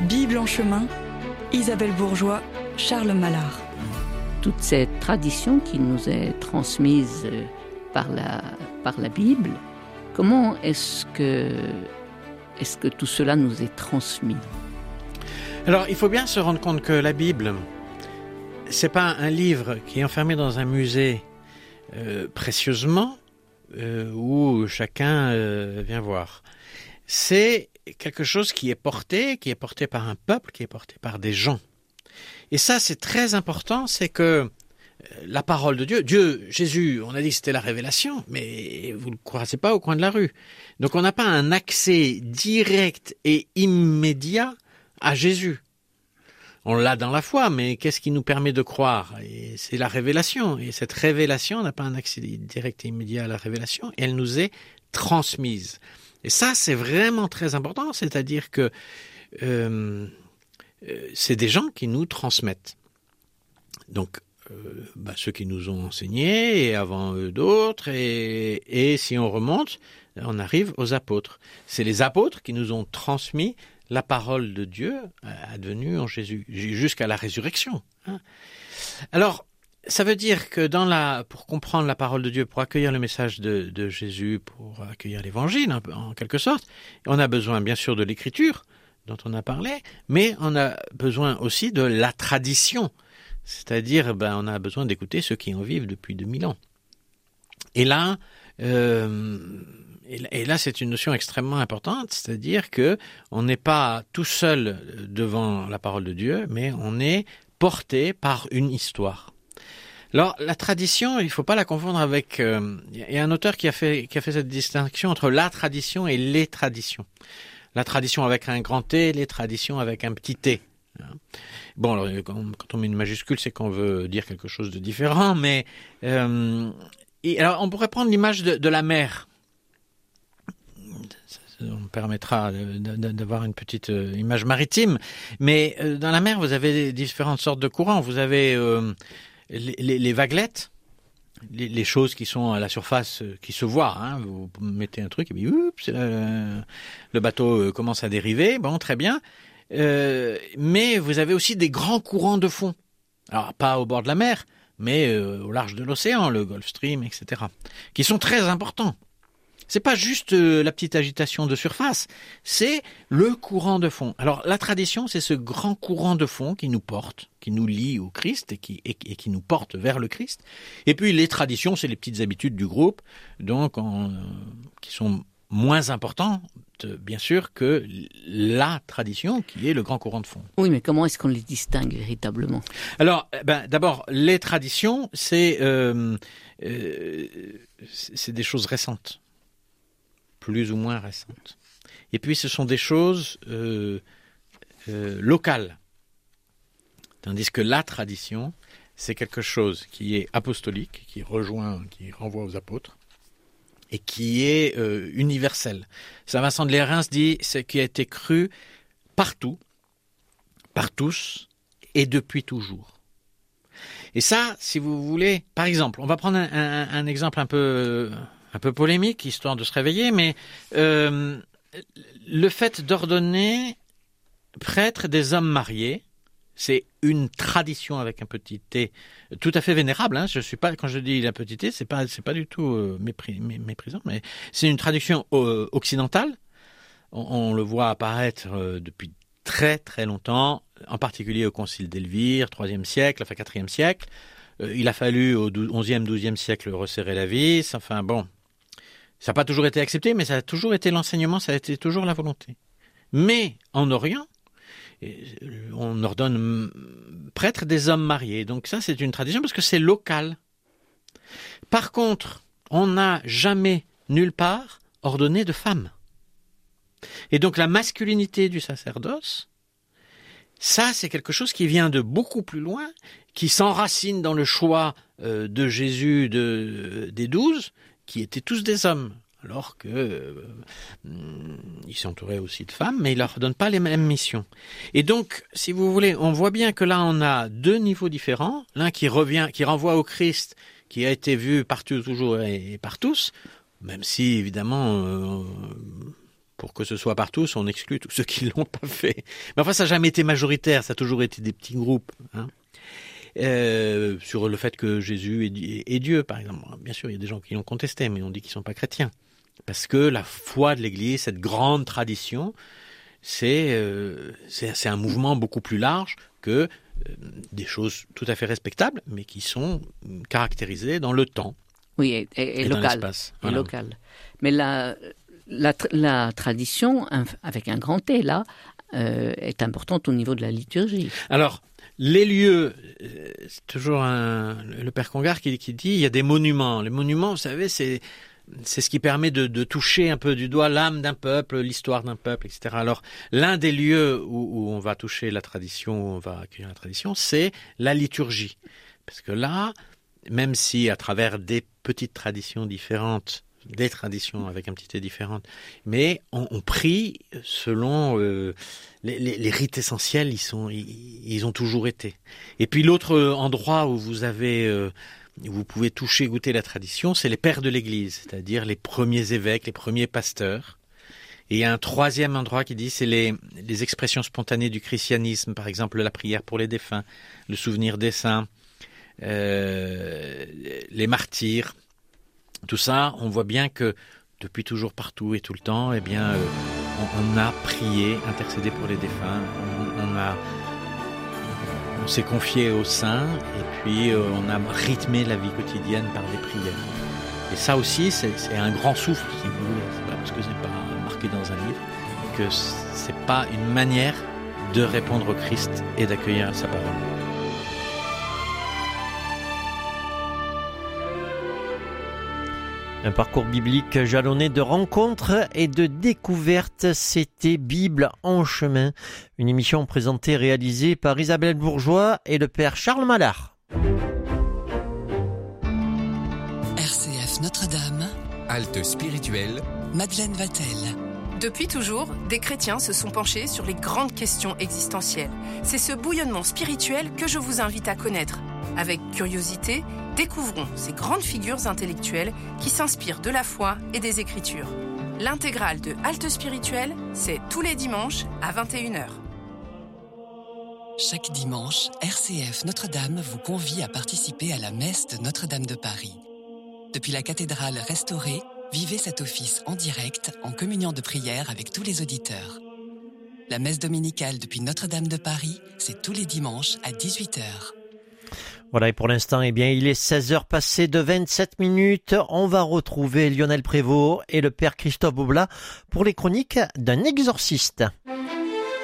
Bible en chemin, Isabelle Bourgeois, Charles Mallard. Toute cette tradition qui nous est transmise par la Bible, comment est-ce que tout cela nous est transmis ? Alors, il faut bien se rendre compte que la Bible, c'est pas un livre qui est enfermé dans un musée précieusement où chacun vient voir. C'est quelque chose qui est porté par un peuple, qui est porté par des gens. Et ça, c'est très important, c'est que la parole de Dieu, Jésus, on a dit que c'était la révélation, mais vous ne le croisez pas au coin de la rue. Donc on n'a pas un accès direct et immédiat à Jésus. On l'a dans la foi, mais qu'est-ce qui nous permet de croire ? Et c'est la révélation. Et cette révélation, on n'a pas un accès direct et immédiat à la révélation, et elle nous est transmise. Et ça, c'est vraiment très important, c'est-à-dire que c'est des gens qui nous transmettent. Donc, ceux qui nous ont enseigné, et avant eux d'autres, et si on remonte, on arrive aux apôtres. C'est les apôtres qui nous ont transmis la parole de Dieu advenue en Jésus, jusqu'à la résurrection. Alors, ça veut dire que pour comprendre la parole de Dieu, pour accueillir le message de Jésus, pour accueillir l'évangile, en quelque sorte, on a besoin bien sûr de l'écriture, dont on a parlé, mais on a besoin aussi de la tradition. C'est-à-dire, on a besoin d'écouter ceux qui en vivent depuis 2000 ans. Et là, c'est une notion extrêmement importante, c'est-à-dire que on n'est pas tout seul devant la parole de Dieu, mais on est porté par une histoire. Alors, la tradition, il ne faut pas la confondre avec... Il y a un auteur qui a fait cette distinction entre la tradition et les traditions. La tradition avec un grand T, les traditions avec un petit T. Bon, alors, quand on met une majuscule, c'est qu'on veut dire quelque chose de différent, mais... alors, on pourrait prendre l'image de la mer. Ça me permettra d'avoir une petite image maritime. Mais dans la mer, vous avez différentes sortes de courants. Vous avez les vaguelettes, les choses qui sont à la surface, qui se voient. Vous mettez un truc et puis le bateau commence à dériver. Bon, très bien. Mais vous avez aussi des grands courants de fond. Alors, pas au bord de la mer, mais au large de l'océan, le Gulf Stream, etc., qui sont très importants. C'est pas juste la petite agitation de surface, c'est le courant de fond. Alors, la tradition, c'est ce grand courant de fond qui nous porte, qui nous lie au Christ et qui nous porte vers le Christ. Et puis, les traditions, c'est les petites habitudes du groupe, donc qui sont moins importantes, bien sûr, que la tradition, qui est le grand courant de fond. Oui, mais comment est-ce qu'on les distingue véritablement ? Alors, d'abord, les traditions, c'est des choses récentes. Plus ou moins récentes. Et puis, ce sont des choses locales. Tandis que la tradition, c'est quelque chose qui est apostolique, qui renvoie aux apôtres, et qui est universel. Saint Vincent de Lérins dit « ce qui a été cru partout, par tous, et depuis toujours ». Et ça, si vous voulez, par exemple, on va prendre un exemple un peu polémique, histoire de se réveiller, mais le fait d'ordonner prêtres des hommes mariés, c'est une tradition avec un petit T, tout à fait vénérable. Je suis pas, quand je dis un petit T, c'est pas du tout méprisant, mais c'est une tradition occidentale. On le voit apparaître depuis très très longtemps, en particulier au Concile d'Elvire, 3e siècle, enfin 4e siècle. Il a fallu au 11e, 12e siècle resserrer la vis. Enfin bon, ça n'a pas toujours été accepté, mais ça a toujours été l'enseignement, ça a été toujours la volonté. Mais en Orient, on ordonne prêtres des hommes mariés. Donc ça, c'est une tradition parce que c'est local. Par contre, on n'a jamais, nulle part, ordonné de femmes. Et donc la masculinité du sacerdoce, ça, c'est quelque chose qui vient de beaucoup plus loin, qui s'enracine dans le choix de Jésus des 12, qui étaient tous des hommes. Alors que il s'entourait aussi de femmes, mais il leur donne pas les mêmes missions. Et donc, si vous voulez, on voit bien que là, on a deux niveaux différents. L'un qui renvoie au Christ, qui a été vu partout, toujours et par tous, même si, évidemment, pour que ce soit par tous, on exclut tous ceux qui l'ont pas fait. Mais enfin, ça n'a jamais été majoritaire, ça a toujours été des petits groupes. Hein. Sur le fait que Jésus est Dieu, par exemple. Bien sûr, il y a des gens qui l'ont contesté, mais on dit qu'ils sont pas chrétiens. Parce que la foi de l'Église, cette grande tradition, c'est un mouvement beaucoup plus large que des choses tout à fait respectables, mais qui sont caractérisées dans le temps. Oui, et dans local. l'espace. Et Voilà. local. Mais la tradition, avec un grand T là, est importante au niveau de la liturgie. Alors, les lieux, c'est toujours le père Congar qui dit, il y a des monuments. Les monuments, vous savez, c'est ce qui permet de toucher un peu du doigt l'âme d'un peuple, l'histoire d'un peuple, etc. Alors, l'un des lieux où on va toucher la tradition, où on va accueillir la tradition, c'est la liturgie. Parce que là, même si à travers des petites traditions différentes, des traditions avec un petit T différentes, mais on prie selon les rites essentiels, ils ont toujours été. Et puis l'autre endroit où vous pouvez toucher, goûter la tradition, c'est les pères de l'Église, c'est-à-dire les premiers évêques, les premiers pasteurs. Et il y a un troisième endroit qui dit, c'est les expressions spontanées du christianisme, par exemple la prière pour les défunts, le souvenir des saints, les martyrs. Tout ça, on voit bien que depuis toujours, partout et tout le temps, eh bien, on a prié, intercédé pour les défunts, on s'est confié aux saints et puis on a rythmé la vie quotidienne par des prières. Et ça aussi, c'est un grand souffle, si vous voulez. C'est pas parce que c'est pas marqué dans un livre que c'est pas une manière de répondre au Christ et d'accueillir sa parole. Un parcours biblique jalonné de rencontres et de découvertes, c'était Bible en chemin. Une émission présentée et réalisée par Isabelle Bourgeois et le père Charles Mallard. RCF Notre-Dame, Halte spirituelle, Madeleine Vatel. Depuis toujours, des chrétiens se sont penchés sur les grandes questions existentielles. C'est ce bouillonnement spirituel que je vous invite à connaître. Avec curiosité, découvrons ces grandes figures intellectuelles qui s'inspirent de la foi et des Écritures. L'intégrale de Halte spirituelle, c'est tous les dimanches à 21h. Chaque dimanche, RCF Notre-Dame vous convie à participer à la messe de Notre-Dame de Paris. Depuis la cathédrale restaurée, vivez cet office en direct, en communion de prière avec tous les auditeurs. La messe dominicale depuis Notre-Dame de Paris, c'est tous les dimanches à 18h. Voilà, et pour l'instant, eh bien, il est 16h passé de 27 minutes. On va retrouver Lionel Prévost et le père Christophe Boubla pour les chroniques d'un exorciste.